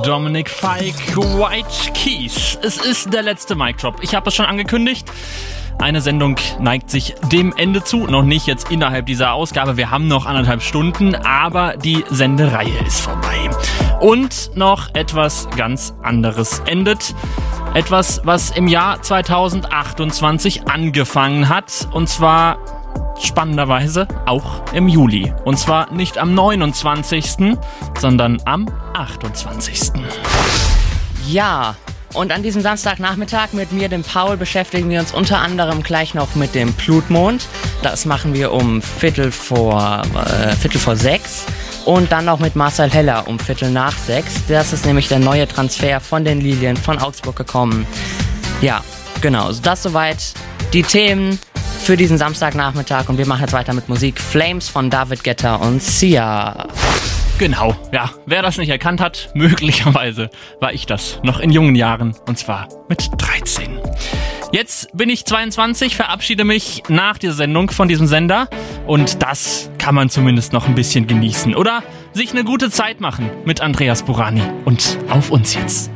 Dominic Fike, White Keys. Es ist der letzte Mic Drop. Ich habe es schon angekündigt. Eine Sendung neigt sich dem Ende zu. Noch nicht jetzt innerhalb dieser Ausgabe. Wir haben noch 1,5 Stunden, aber die Sendereihe ist vorbei. Und noch etwas ganz anderes endet. Etwas, was im Jahr 2028 angefangen hat. Und zwar spannenderweise auch im Juli. Und zwar nicht am 29., sondern am 28. Ja, und an diesem Samstagnachmittag mit mir, dem Paul, beschäftigen wir uns unter anderem gleich noch mit dem Blutmond. Das machen wir um Viertel vor 6. Und dann noch mit Marcel Heller um 5:45. Das ist nämlich der neue Transfer von den Lilien von Augsburg gekommen. Ja, genau. Das soweit die Themen für diesen Samstagnachmittag. Und wir machen jetzt weiter mit Musik. Flames von David Guetta und Sia. Genau, ja. Wer das nicht erkannt hat, möglicherweise war ich das noch in jungen Jahren. Und zwar mit 13. Jetzt bin ich 22, verabschiede mich nach dieser Sendung von diesem Sender. Und das kann man zumindest noch ein bisschen genießen. Oder sich eine gute Zeit machen mit Andreas Burani. Und auf uns jetzt.